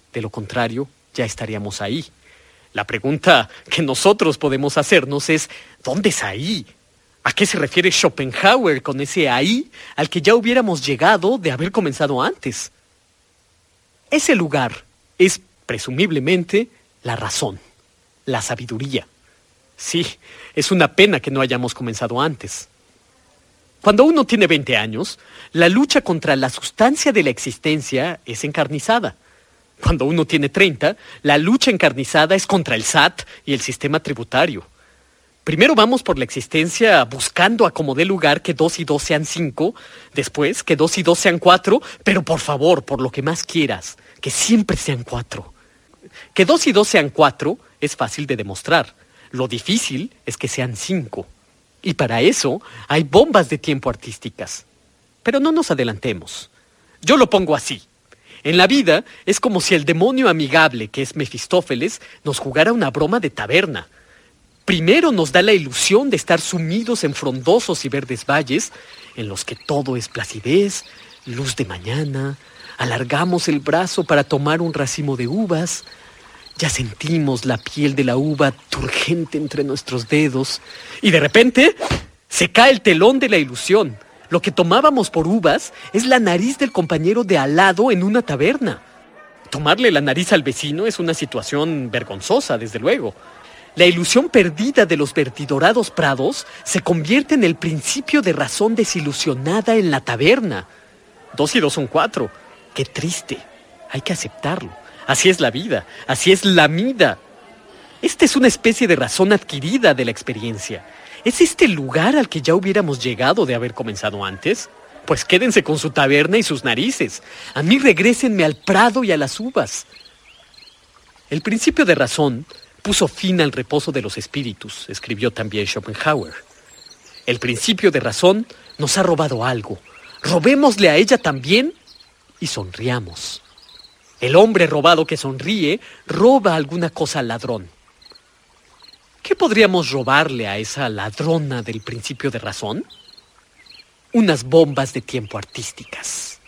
De lo contrario, ya estaríamos ahí. La pregunta que nosotros podemos hacernos es, ¿dónde es ahí? ¿A qué se refiere Schopenhauer con ese ahí al que ya hubiéramos llegado de haber comenzado antes? Ese lugar es, presumiblemente, la razón, la sabiduría. Sí, es una pena que no hayamos comenzado antes. Cuando uno tiene 20 años, la lucha contra la sustancia de la existencia es encarnizada. Cuando uno tiene 30, la lucha encarnizada es contra el SAT y el sistema tributario. Primero vamos por la existencia buscando a como dé lugar que 2 y 2 sean 5, después que 2 y 2 sean 4, pero por favor, por lo que más quieras, que siempre sean 4. Que 2 y 2 sean 4 es fácil de demostrar. Lo difícil es que sean 5. Y para eso hay bombas de tiempo artísticas. Pero no nos adelantemos. Yo lo pongo así. En la vida es como si el demonio amigable, que es Mefistófeles, nos jugara una broma de taberna. Primero nos da la ilusión de estar sumidos en frondosos y verdes valles, en los que todo es placidez, luz de mañana, alargamos el brazo para tomar un racimo de uvas, ya sentimos la piel de la uva turgente entre nuestros dedos, y de repente se cae el telón de la ilusión. Lo que tomábamos por uvas es la nariz del compañero de al lado en una taberna. Tomarle la nariz al vecino es una situación vergonzosa, desde luego. La ilusión perdida de los vertidorados prados se convierte en el principio de razón desilusionada en la taberna. 2 y 2 son 4. ¡Qué triste! Hay que aceptarlo. Así es la vida. Así es la vida. Esta es una especie de razón adquirida de la experiencia. ¿Es este el lugar al que ya hubiéramos llegado de haber comenzado antes? Pues quédense con su taberna y sus narices. A mí regrésenme al prado y a las uvas. El principio de razón puso fin al reposo de los espíritus, escribió también Schopenhauer. El principio de razón nos ha robado algo. Robémosle a ella también y sonriamos. El hombre robado que sonríe roba alguna cosa al ladrón. ¿Qué podríamos robarle a esa ladrona del principio de razón? Unas bombas de tiempo artísticas.